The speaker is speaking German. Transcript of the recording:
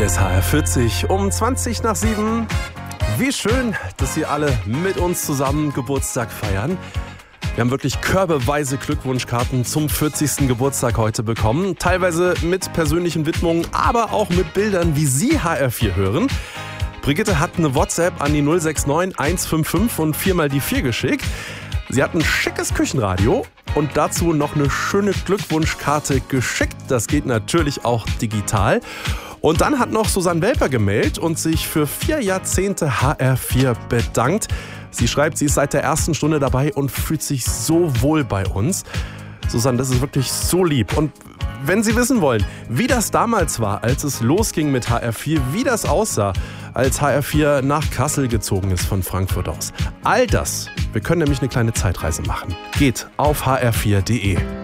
Hier ist HR40 um 20 nach 7. Wie schön, dass Sie alle mit uns zusammen Geburtstag feiern. Wir haben wirklich körbeweise Glückwunschkarten zum 40. Geburtstag heute bekommen. Teilweise mit persönlichen Widmungen, aber auch mit Bildern, wie Sie HR4 hören. Brigitte hat eine WhatsApp an die 069 155 und 4 die 4 geschickt. Sie hat ein schickes Küchenradio und dazu noch eine schöne Glückwunschkarte geschickt. Das geht natürlich auch digital. Und dann hat noch Susanne Welper gemeldet und sich für 4 Jahrzehnte HR4 bedankt. Sie schreibt, sie ist seit der ersten Stunde dabei und fühlt sich so wohl bei uns. Susanne, das ist wirklich so lieb. Und wenn Sie wissen wollen, wie das damals war, als es losging mit HR4, wie das aussah, als HR4 nach Kassel gezogen ist von Frankfurt aus. All das, wir können nämlich eine kleine Zeitreise machen. Geht auf hr4.de.